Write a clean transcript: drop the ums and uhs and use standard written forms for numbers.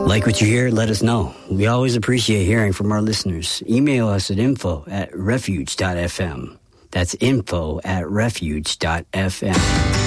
Like what you hear, let us know. We always appreciate hearing from our listeners. Email us at info@refuge.fm. That's info@refuge.fm.